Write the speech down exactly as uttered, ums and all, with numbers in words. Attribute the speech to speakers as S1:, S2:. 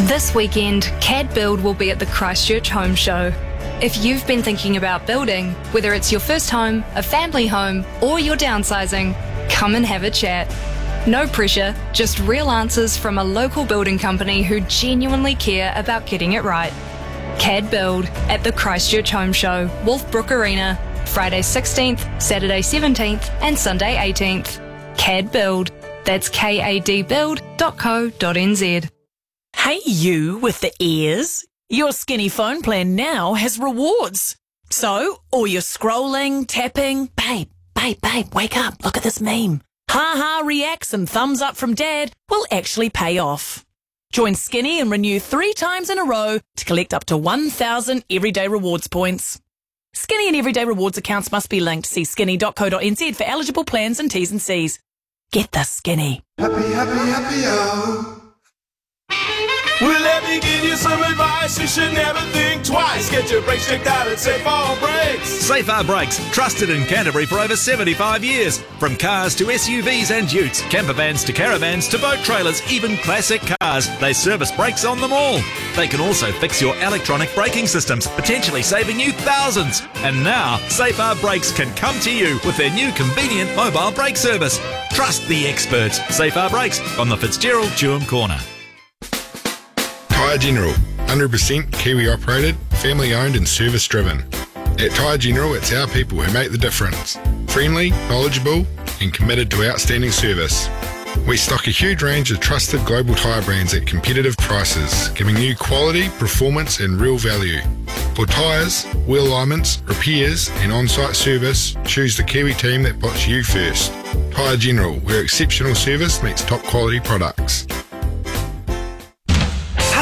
S1: This weekend, C A D Build will be at the Christchurch Home Show. If you've been thinking about building, whether it's your first home, a family home, or you're downsizing, come and have a chat. No pressure, just real answers from a local building company who genuinely care about getting it right. C A D Build at the Christchurch Home Show, Wolfbrook Arena, Friday sixteenth, Saturday seventeenth and Sunday eighteenth. C A D Build. That's K A D build dot co dot n z.
S2: Hey you with the ears. Your Skinny phone plan now has rewards. So, all your scrolling, tapping, babe, babe, babe, wake up, look at this meme. Ha-ha reacts and thumbs up from dad will actually pay off. Join Skinny and renew three times in a row to collect up to one thousand Everyday Rewards points. Skinny and Everyday Rewards accounts must be linked. See skinny dot co dot n z for eligible plans and T's and C's. Get the Skinny.
S3: Happy, happy, happy, oh. Well, let me give you some advice. You should never think twice. Get your brakes checked out at Safar Brakes.
S4: Safar Brakes, trusted in Canterbury for over seventy-five years. From cars to S U Vs and utes, camper vans to caravans to boat trailers, even classic cars, they service brakes on them all. They can also fix your electronic braking systems, potentially saving you thousands. And now, Safar Brakes can come to you with their new convenient mobile brake service. Trust the experts. Safar Brakes on the Fitzgerald Chewham Corner.
S5: Tyre General, one hundred percent Kiwi operated, family owned and service driven. At Tyre General, it's our people who make the difference. Friendly, knowledgeable and committed to outstanding service. We stock a huge range of trusted global tyre brands at competitive prices, giving you quality, performance and real value. For tyres, wheel alignments, repairs and on-site service, choose the Kiwi team that puts you first. Tyre General, where exceptional service meets top quality products.